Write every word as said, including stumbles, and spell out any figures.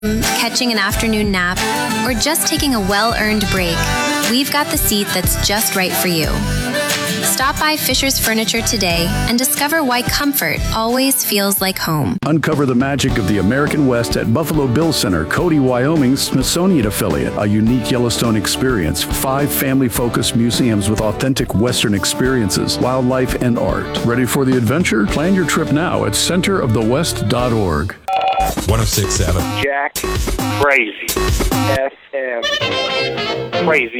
catching an afternoon nap, or just taking a well-earned break, we've got the seat that's just right for you. Stop by Fisher's Furniture today and discover why comfort always feels like home. Uncover the magic of the American West at Buffalo Bill Center, Cody, Wyoming's Smithsonian affiliate. A unique Yellowstone experience. Five family-focused museums with authentic Western experiences, wildlife, and art. Ready for the adventure? Plan your trip now at center of the west dot org. one oh six point seven Jack Crazy F M. Crazy